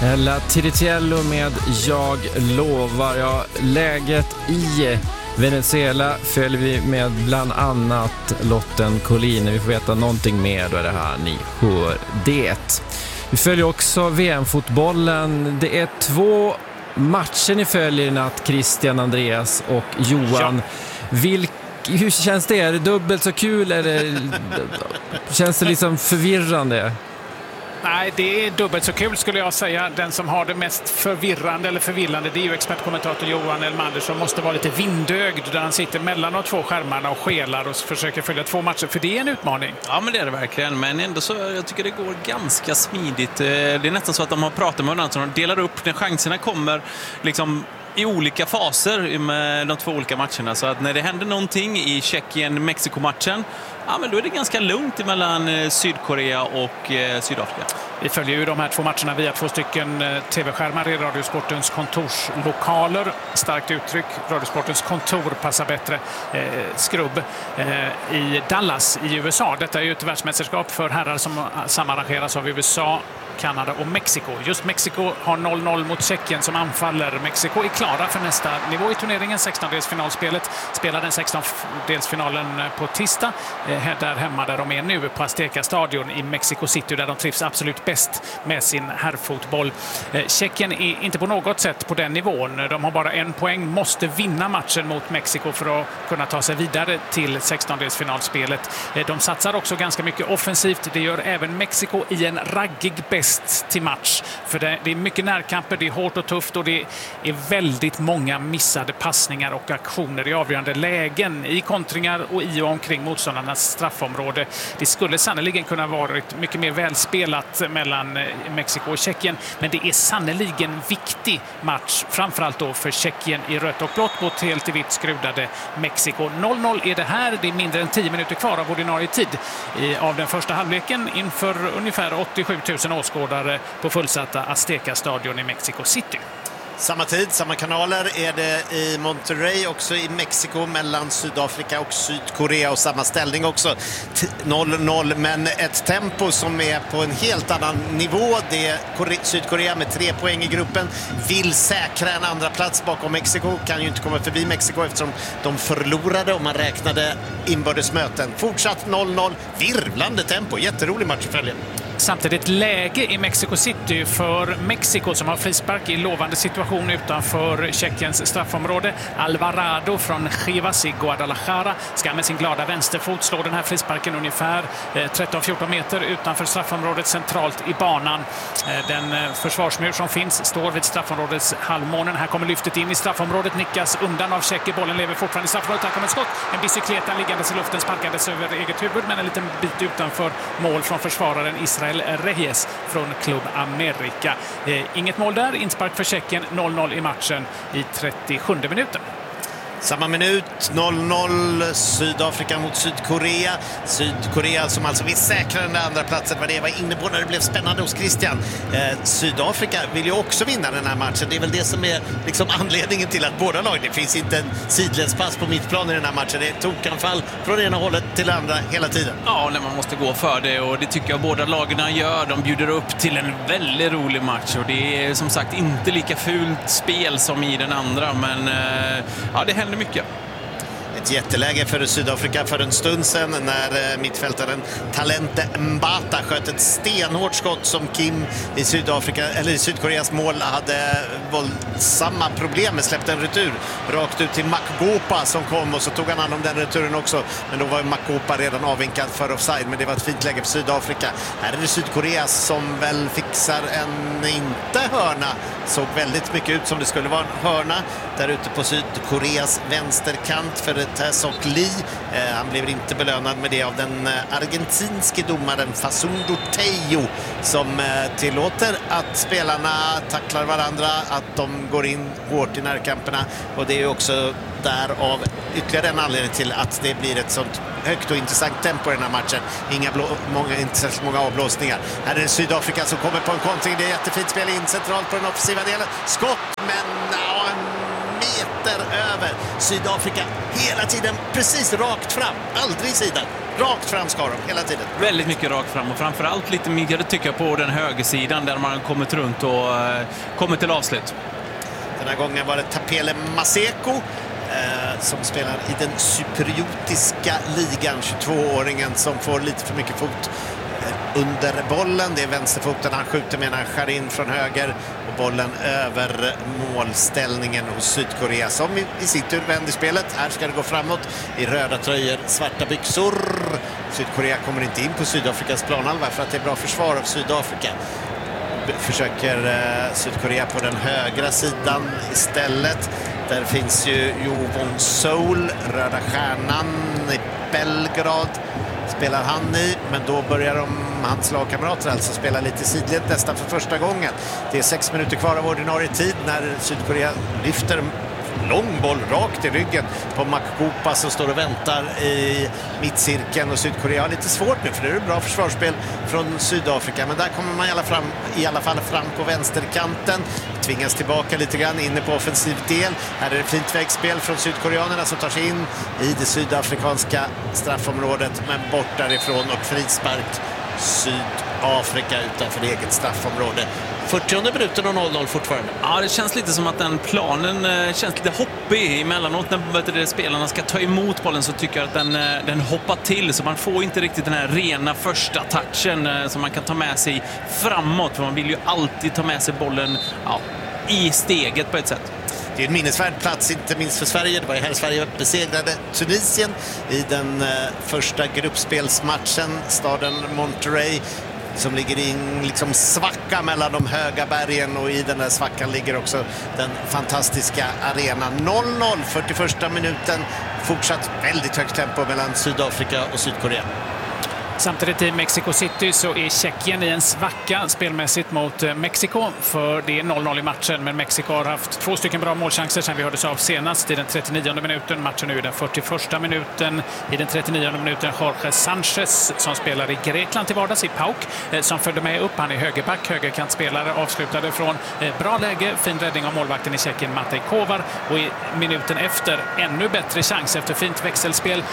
Ella Tiritiello med Jag lovar. Ja, läget i Venezuela följer vi med bland annat Lotten Collin. Vi får veta någonting mer, då är det här ni hör det. Vi följer också VM-fotbollen. Det är 2 matcher ni följer i natt, Christian, Andreas och Johan. Hur känns det? Är det dubbelt så kul eller känns det liksom förvirrande? Nej, det är dubbelt så kul skulle jag säga. Den som har det mest förvirrande eller förvillande, det är ju expertkommentator Johan Elmander, som måste vara lite vindögd där han sitter mellan de 2 skärmarna och skelar och försöker följa 2 matcher, för det är en utmaning. Ja, men det är det verkligen. Men ändå så, jag tycker det går ganska smidigt. Det är nästan så att de har pratat med varandra, så de delar upp när chanserna kommer liksom i olika faser med de 2 olika matcherna. Så att när det händer någonting i Tjeckien-Mexiko-matchen, ja, men då är det ganska lugnt mellan Sydkorea och Sydafrika. Vi följer ju de här 2 matcherna via 2 stycken tv-skärmar i Radiosportens kontorslokaler. Starkt uttryck. Radiosportens kontor passar bättre. Skrubb i Dallas i USA. Detta är ju ett världsmästerskap för herrar som samarrangeras av USA, Kanada och Mexiko. Just Mexiko har 0-0 mot Tjeckien som anfaller. Mexiko är klara för nästa nivå i turneringen, 16-delsfinalspelet. Spelar den 16-delsfinalen på tisdag där hemma där de är nu på Azteca stadion i Mexico City, där de trivs absolut bäst med sin herrfotboll. Tjeckien är inte på något sätt på den nivån. De har bara 1 poäng, måste vinna matchen mot Mexiko för att kunna ta sig vidare till 16-delsfinalspelet. De satsar också ganska mycket offensivt. Det gör även Mexiko i en raggig bäst till match. För det är mycket närkamper, det är hårt och tufft och det är väldigt många missade passningar och aktioner i avgörande lägen, i kontringar och i och omkring motståndarnas straffområde. Det skulle sannoliken kunna varit mycket mer välspelat mellan Mexiko och Tjeckien, men det är sannoliken viktig match, framförallt då för Tjeckien i rött och blått mot helt i vitt skrudade Mexiko. 0-0 är det här, det är mindre än 10 minuter kvar av ordinarie tid av den första halvleken inför ungefär 87 000 åskådare på fullsatta Azteca stadion i Mexico City. Samma tid, samma kanaler är det i Monterrey, också i Mexiko, mellan Sydafrika och Sydkorea, och samma ställning också, 0-0, men ett tempo som är på en helt annan nivå. Det är Sydkorea med 3 poäng i gruppen, vill säkra en andra plats bakom Mexiko, kan ju inte komma förbi Mexiko eftersom de förlorade om man räknade inbördesmöten. Fortsatt 0-0, virvlande tempo, jätterolig match att följa. Samtidigt läge i Mexico City för Mexiko som har frispark i lovande situation utanför Tjeckiens straffområde. Alvarado från Chivas i Guadalajara ska med sin glada vänsterfot slå den här frisparken ungefär 13-14 meter utanför straffområdet, centralt i banan. Den försvarsmur som finns står vid straffområdets halvmånen. Här kommer lyftet in i straffområdet, nickas undan av Tjeckien. Bollen lever fortfarande i straffområdet. Här kommer ett skott. En bicykleta liggandes i luften, sparkades över eget huvud, men en liten bit utanför mål från försvararen Israel Reyes från Club America. Inget mål där, inspark för Tjeckien, 0-0 i matchen i 37 minuten. Samma minut, 0-0, Sydafrika mot Sydkorea. Sydkorea som alltså vill säkra den där andra platsen, vad det var inne på när det blev spännande hos Christian. Sydafrika vill ju också vinna den här matchen. Det är väl det som är liksom anledningen till att båda lag, det finns inte en sidledspass på mittplan i den här matchen. Det är tokanfall från ena hållet till det andra hela tiden. Ja, när man måste gå för det, och det tycker jag båda lagen gör. De bjuder upp till en väldigt rolig match, och det är som sagt inte lika fult spel som i den andra, men ja, det händer mycket. Ett jätteläge för Sydafrika för en stund sedan när mittfältaren Talente Mbata sköt ett stenhårt skott som Kim i Sydkoreas mål hade våldsamma problem med, släppte en retur rakt ut till Makopa som kom, och så tog han hand om den returen också, men då var Makopa redan avvinkad för offside, men det var ett fint läge för Sydafrika. Här är det Sydkorea som väl fixar en inte hörna, såg väldigt mycket ut som det skulle vara en hörna där ute på Sydkoreas vänsterkant för Tessok Lee. Han blev inte belönad med det av den argentinske domaren Facundo Tejo, som tillåter att spelarna tacklar varandra, att de går in hårt i närkamperna, och det är också därav ytterligare en anledning till att det blir ett sånt högt och intressant tempo i den här matchen. Inte särskilt många avblåsningar. Här är det Sydafrika som kommer på en kontring. Det är jättefint spel in centralt på den offensiva delen. Skott, men en meter över. Sydafrika hela tiden precis rakt fram, aldrig i sidan. Rakt fram ska de hela tiden. Väldigt mycket rakt fram och framförallt lite mer tycker jag på den högersidan där man kommit runt och kommit till avslut. Den här gången var det Tapele Maseko som spelar i den cypriotiska ligan. 22-åringen som får lite för mycket fot under bollen. Det är vänsterfoten han skjuter med när han skär in från höger. Och bollen över målställningen hos Sydkorea som i sitt tur vänder spelet. Här ska det gå framåt i röda tröjor, svarta byxor. Sydkorea kommer inte in på Sydafrikas planhalva för att det är bra försvar av Sydafrika. Försöker Sydkorea på den högra sidan istället. Där finns ju Jovon Seoul, Röda Stjärnan i Belgrad spelar han i, men då börjar hans lagkamrater alltså spela lite sidled nästan för första gången. Det är 6 minuter kvar av ordinarie tid när Sydkorea lyfter lång boll rakt i ryggen på Makupa som står och väntar i mittcirkeln, och Sydkorea har lite svårt nu för det är ett bra försvarsspel från Sydafrika, men där kommer man i alla fall fram på vänsterkanten, tvingas tillbaka lite grann inne på offensiv del. Här är det fint vägspel från sydkoreanerna som tar sig in i det sydafrikanska straffområdet, men bort därifrån och frispark Sydafrika utanför eget straffområde. 40:e minuten och 0-0 fortfarande. Ja, det känns lite som att den planen känns lite hoppig emellanåt. När spelarna ska ta emot bollen så tycker jag att den hoppar till. Så man får inte riktigt den här rena första touchen som man kan ta med sig framåt. För man vill ju alltid ta med sig bollen i steget på ett sätt. Det är en minnesvärd plats, inte minst för Sverige. Det var ju här Sverige besegrade Tunisien i den första gruppspelsmatchen. Staden Monterrey som ligger i en liksom svacka mellan de höga bergen, och i den där svackan ligger också den fantastiska arenan. 0-0, 41:a minuten. Fortsatt väldigt högt tempo mellan Sydafrika och Sydkorea. Samtidigt i Mexico City så är Tjeckien i en svacka spelmässigt mot Mexiko, för det är 0-0 i matchen, men Mexiko har haft 2 stycken bra målchanser sedan vi hördes av senast i den 39:e minuten. Matchen nu i den 41:a minuten. I den 39:e minuten Jorge Sanchez som spelar i Grekland till vardags i PAOK som följde med upp. Han är högerback, högerkantspelare, avslutade från bra läge, fin räddning av målvakten i Tjeckien Matej Kovar, och i minuten efter ännu bättre chans efter fint växelspel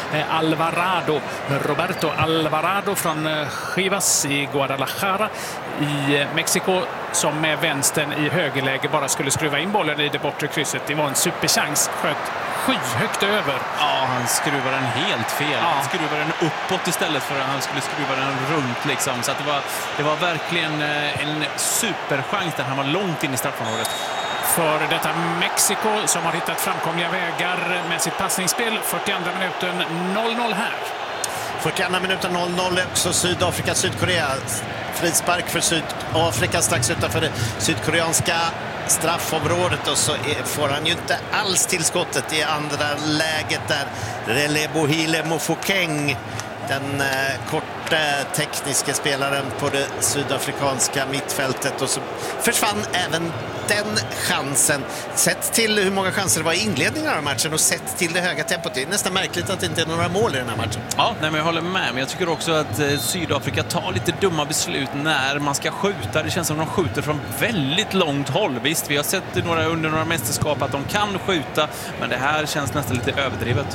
Roberto Alvarado från Chivas i Guadalajara i Mexiko som med vänstern i högerläge bara skulle skruva in bollen i det bortre krysset. Det var en superchans, sköt skyhögt över. Ja, han skruvar den helt fel. Ja. Han skruvar den uppåt istället för att han skulle skruva den runt liksom. Så att det var verkligen en superchans där han var långt in i straffområdet. För detta Mexiko som har hittat framkomliga vägar med sitt passningsspel. 42:a minuten 0-0 här. 42:a minuten 0-0 också Sydafrika-Sydkorea. Frispark för Sydafrika strax utanför det sydkoreanska straffområdet, och så får han ju inte alls tillskottet i andra läget där. Relebohile Mofokeng, den korta tekniska spelaren på det sydafrikanska mittfältet, och så försvann även den chansen. Sett till hur många chanser det var i inledningen av matchen och sett till det höga tempot, det är nästan märkligt att det inte är några mål i den här matchen. Ja, men jag håller med, men jag tycker också att Sydafrika tar lite dumma beslut när man ska skjuta. Det känns som att de skjuter från väldigt långt håll. Visst, vi har sett under några mästerskap att de kan skjuta, men det här känns nästan lite överdrivet.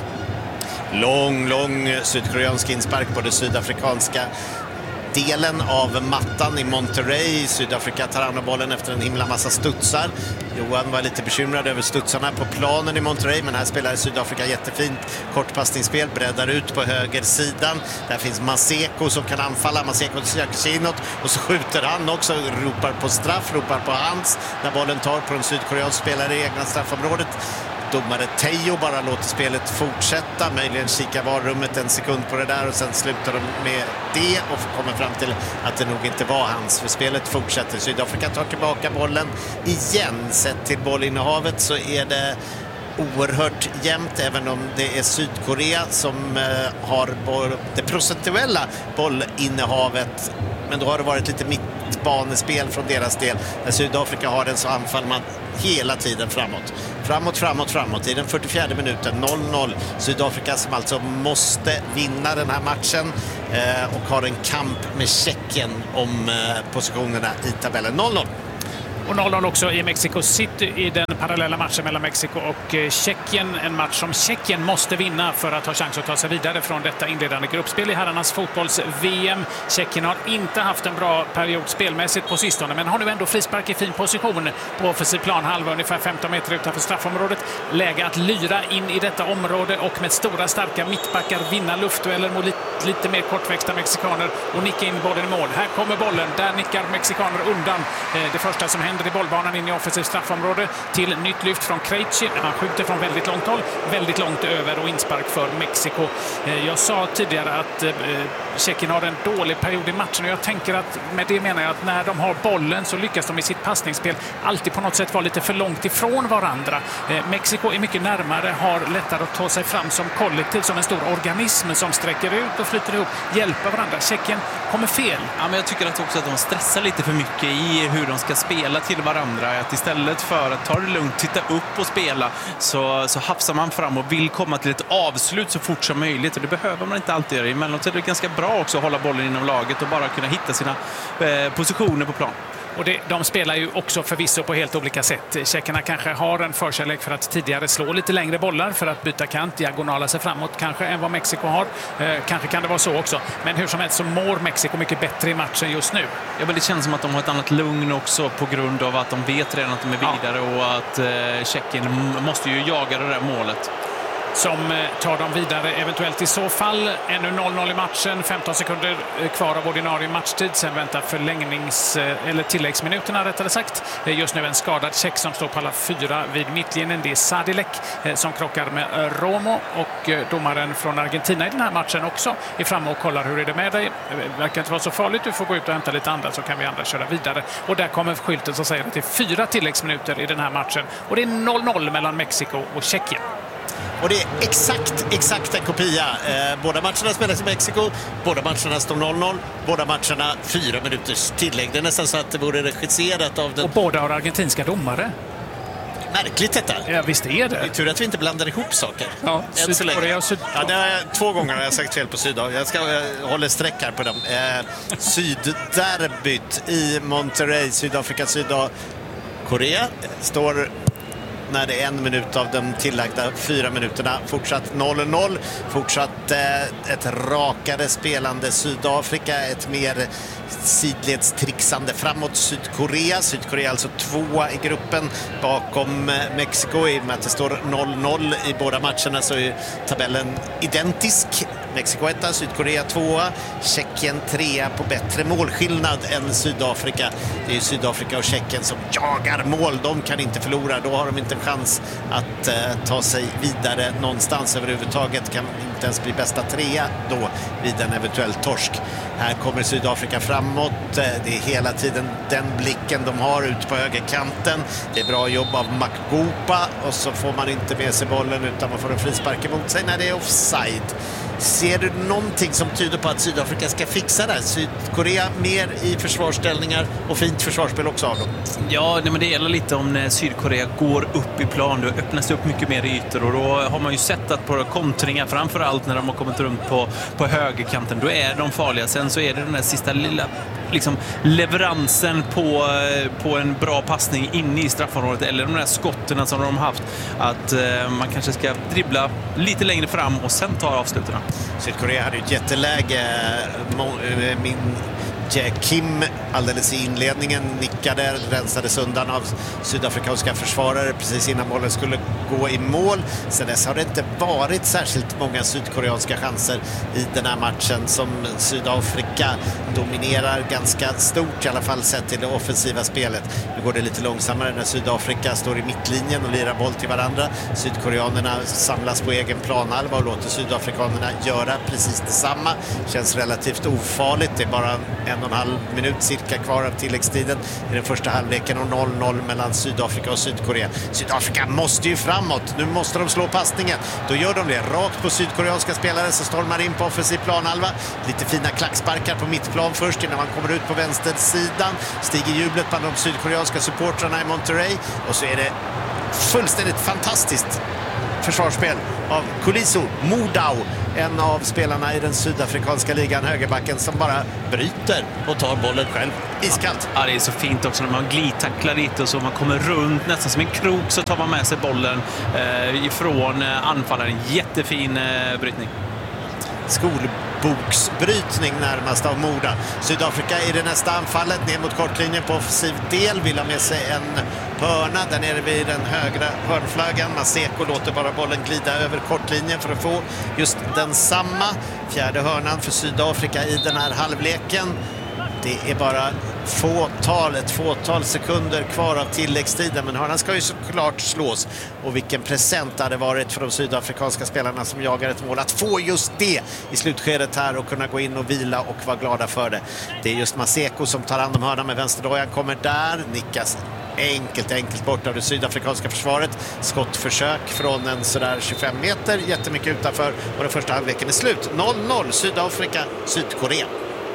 Lång sydkoreansk inspark på det sydafrikanska delen av mattan i Monterrey. Sydafrika tar an bollen efter en himla massa studsar. Johan var lite bekymrad över studsarna på planen i Monterrey, men här spelar Sydafrika jättefint kortpassningsspel, breddar ut på högersidan. Där finns Maseko som kan anfalla. Maseko söker inåt och så skjuter han också, ropar på straff, ropar på hands när bollen tar på en sydkoreansk spelare i egna straffområdet. Domare Teo bara låter spelet fortsätta, möjligen kika varummet en sekund på det där, och sen slutar de med det och kommer fram till att det nog inte var hans, för spelet fortsätter. Sydafrika tar tillbaka bollen igen. Sett till bollinnehavet så är det oerhört jämnt, även om det är Sydkorea som har det procentuella bollinnehavet, men då har det varit lite mittbanespel från deras del. När Sydafrika har den så anfaller man hela tiden framåt. I den 44:e minuten 0-0. Sydafrika som alltså måste vinna den här matchen och har en kamp med Tjeckien om positionerna i tabellen. 0-0. Och 0-0 också i Mexico City i den parallella matchen mellan Mexiko och Tjeckien. En match som Tjeckien måste vinna för att ha chans att ta sig vidare från detta inledande gruppspel i herrarnas fotbolls-VM. Tjeckien har inte haft en bra period spelmässigt på sistone, men har nu ändå frispark i fin position på offensiv planhalva ungefär 15 meter utanför straffområdet. Läge att lyra in i detta område och med stora starka mittbackar vinna luftdueller mot lite mer kortväxta mexikaner och nicka in bollen i mål. Här kommer bollen, där nickar mexikaner undan det första som händer i bollbanan in i offensiv straffområde till nytt lyft från Krejci. Han skjuter från väldigt långt håll, väldigt långt över och inspark för Mexiko. Jag sa tidigare att Tjeckien har en dålig period i matchen och jag tänker att med det menar jag att när de har bollen så lyckas de i sitt passningsspel alltid på något sätt vara lite för långt ifrån varandra. Mexiko är mycket närmare, har lättare att ta sig fram som kollektiv, som en stor organism som sträcker ut och flyter ihop, hjälper varandra. Tjeckien kommer fel. Ja, men jag tycker att också att de stressar lite för mycket i hur de ska spela till varandra. Att istället för att ta det lugnt, titta upp och spela så hafsar man fram och vill komma till ett avslut så fort som möjligt. Och det behöver man inte alltid göra. Emellanåt är det ganska bra också att hålla bollen inom laget och bara kunna hitta sina positioner på plan. Och de spelar ju också förvisso på helt olika sätt. Tjeckerna kanske har en förkärlek för att tidigare slå lite längre bollar för att byta kant, diagonala sig framåt kanske än vad Mexiko har. Kanske kan det vara så också. Men hur som helst så mår Mexiko mycket bättre i matchen just nu. Ja, men det känns som att de har ett annat lugn också på grund av att de vet redan att de är vidare och att Tjeckien måste ju jaga det där målet. Som tar dem vidare eventuellt i så fall. Ännu 0-0 i matchen, 15 sekunder kvar av ordinarie matchtid. Sen väntar eller tilläggsminuterna rättare sagt. Just nu en skadad tjeck som står på alla 4 vid mittlinjen. Det är Sadilek som krockar med Romo och domaren från Argentina i den här matchen också är framme och kollar hur är det med dig. Det verkar inte vara så farligt, du får gå ut och hämta lite andra så kan vi andra köra vidare. Och där kommer skylten som säger att det är 4 tilläggsminuter i den här matchen. Och det är 0-0 mellan Mexiko och Tjeckien. Och det är exakt en kopia. Båda matcherna spelas i Mexiko, båda matcherna står 0-0, båda matcherna 4 minuters tillägg. Det är nästan så att det vore regisserat av den... Och båda har argentinska domare. Märkligt detta. Ja, visst är det. Det är tur att vi inte blandar ihop saker. Ja, Sydkorea och Ja, det har 2 gånger har jag sagt fel på Sydafrika. Jag håller streck här på dem. Sydderbyt i Monterrey, Sydafrika, Sydkorea står... när det är 1 minut av de tillagda 4 minuterna. Fortsatt 0-0. Fortsatt ett rakare spelande Sydafrika. Ett mer sidledstrixande framåt Sydkorea. Sydkorea alltså 2 i gruppen bakom Mexiko. I och med att det står 0-0 i båda matcherna så är tabellen identisk. Mexiko 1, Sydkorea 2, Tjeckien 3 på bättre målskillnad än Sydafrika. Det är ju Sydafrika och Tjeckien som jagar mål. De kan inte förlora. Då har de inte en chans att ta sig vidare någonstans överhuvudtaget. Kan inte ens bli bästa 3 då vid en eventuell torsk. Här kommer Sydafrika framåt. Det är hela tiden den blicken de har ut på högerkanten. Det är bra jobb av Makgopa och så får man inte med sig bollen utan man får en frispark emot sig när det är offside. Ser du någonting som tyder på att Sydafrika ska fixa det? Sydkorea mer i försvarsställningar och fint försvarsspel också av dem. Ja, men det gäller lite om när Sydkorea går upp i plan. Då öppnas upp mycket mer ytor och då har man ju sett att på kontringar, framförallt när de har kommit runt på högerkanten, då är de farliga. Sen så är det den där sista lilla leveransen på en bra passning inne i straffområdet eller de där skotten som de har haft, att man kanske ska dribbla lite längre fram och sen ta avslutarna. Sydkorea hade ju ett jätteläge. Kim alldeles i inledningen nickade, rensades undan av sydafrikanska försvarare precis innan bollen skulle gå i mål. Sen dess har det inte varit särskilt många sydkoreanska chanser i den här matchen som Sydafrika dominerar ganska stort, i alla fall sett till det offensiva spelet. Nu går det lite långsammare när Sydafrika står i mittlinjen och lirar boll till varandra. Sydkoreanerna samlas på egen planhalva och låter sydafrikanerna göra precis detsamma. Känns relativt ofarligt. Det är bara 1,5 minut cirka kvar av tilläggstiden i den första halvleken och 0-0 mellan Sydafrika och Sydkorea. Sydafrika måste ju framåt. Nu måste de slå passningen. Då gör de det rakt på sydkoreanska spelare så stormar in på offensiv planhalva. Lite fina klacksparkar på mittplan först innan man kommer ut på vänstersidan. Stiger jublet bland de sydkoreanska supportrarna i Monterrey och så är det fullständigt fantastiskt försvarsspel av Kuliso Modau, en av spelarna i den sydafrikanska ligan, högerbacken som bara bryter och tar bollen själv iskallt. Ja, det är så fint också när man glidtacklar lite och så man kommer runt nästan som en krok, så tar man med sig bollen ifrån anfallaren. Jättefin brytning. Skolboksbrytning närmast av Moda. Sydafrika i det nästa anfallet ner mot kortlinjen på offensiv del, vill ha med sig en hörna där nere vid den högra hörnflaggan. Maseko låter bara bollen glida över kortlinjen för att få just densamma. Fjärde hörnan för Sydafrika i den här halvleken. Det är bara ett fåtal sekunder kvar av tilläggstiden, men hörnan ska ju såklart slås. Och vilken present det hade varit för de sydafrikanska spelarna som jagar ett mål att få just det i slutskedet här och kunna gå in och vila och vara glada för det. Det är just Maseko som tar hand om hörnan med vänsterdojan, kommer där, nickas enkelt bort av det sydafrikanska försvaret. Skottförsök från en sådär 25 meter, jättemycket utanför, och den första halvleken är slut. 0-0 Sydafrika-Sydkorea.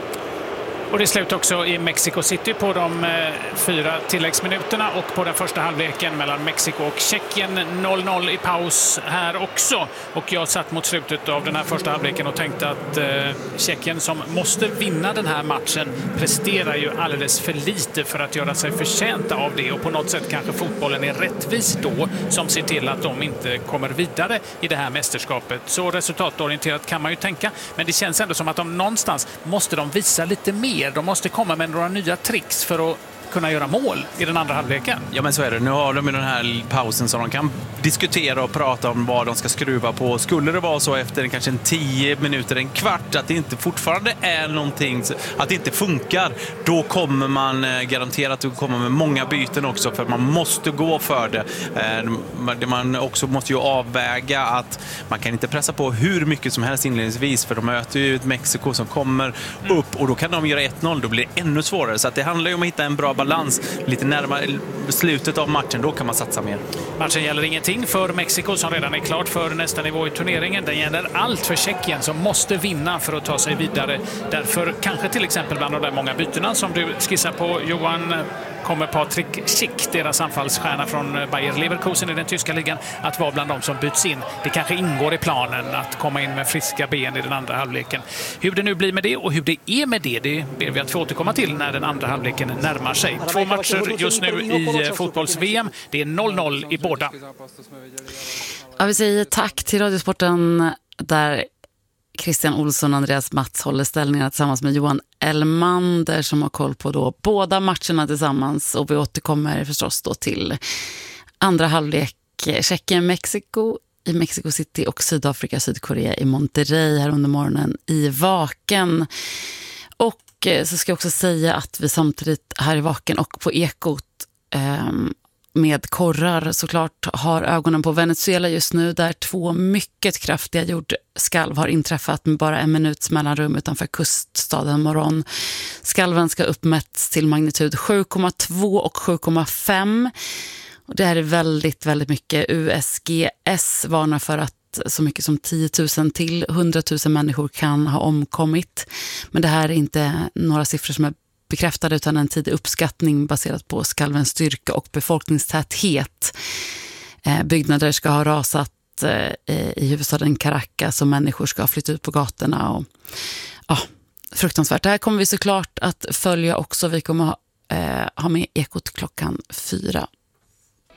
Och det är slut också i Mexico City på de 4 tilläggsminuterna och på den första halvleken mellan Mexiko och Tjeckien. 0-0 i paus här också. Och jag satt mot slutet av den här första halvleken och tänkte att Tjeckien, som måste vinna den här matchen, presterar ju alldeles för lite för att göra sig förtjänta av det. Och på något sätt kanske fotbollen är rättvis då, som ser till att de inte kommer vidare i det här mästerskapet. Så resultatorienterat kan man ju tänka. Men det känns ändå som att de någonstans måste de visa lite mer. De måste komma med några nya tricks för att kunna göra mål i den andra halvleken. Ja, men så är det. Nu har de ju den här pausen så de kan diskutera och prata om vad de ska skruva på. Skulle det vara så efter kanske 10 minuter, en kvart, att det inte fortfarande är någonting, att det inte funkar, då kommer man garanterat att komma med många byten också, för man måste gå för det. Man också måste ju avväga att man kan inte pressa på hur mycket som helst inledningsvis, för de möter ju ett Mexiko som kommer upp och då kan de göra 1-0, då blir det ännu svårare. Så att det handlar ju om att hitta en bra balans lite närmare slutet av matchen, då kan man satsa mer. Matchen gäller ingenting för Mexiko som redan är klart för nästa nivå i turneringen. Den gäller allt för Tjeckien som måste vinna för att ta sig vidare. Därför kanske till exempel bland de där många bytena som du skissar på, Johan, kommer Patrik Schick, deras anfallsstjärna från Bayer Leverkusen i den tyska ligan, att vara bland de som byts in. Det kanske ingår i planen att komma in med friska ben i den andra halvleken. Hur det nu blir med det och hur det är med det ber vi att få återkomma till när den andra halvleken närmar sig. 2 matcher just nu i fotbolls-VM. Det är 0-0 i båda. Ja, vi säger tack till Radiosporten där Christian Olsson och Andreas Mats håller ställningarna tillsammans med Johan Elmander som har koll på då båda matcherna tillsammans, och vi återkommer förstås då till andra halvlek Tjeckien, Mexiko i Mexico City och Sydafrika, Sydkorea i Monterrey här under morgonen i Vaken. Och så ska jag också säga att vi samtidigt här i Vaken och på Ekot med korrar såklart har ögonen på Venezuela just nu, där 2 mycket kraftiga jordskalv har inträffat med bara 1 minuts mellanrum utanför kuststaden Morón. Skalven ska uppmätts till magnitud 7,2 och 7,5. Och det här är väldigt, väldigt mycket. USGS varnar för att så mycket som 10 000 till 100 000 människor kan ha omkommit. Men det här är inte några siffror som är bekräftade utan en tidig uppskattning baserat på skalvens styrka och befolkningstäthet. Byggnader ska ha rasat i huvudstaden Caracas och människor ska ha flyttat ut på gatorna. Och, ja, fruktansvärt. Det här kommer vi såklart att följa också. Vi kommer ha med Ekot klockan 4.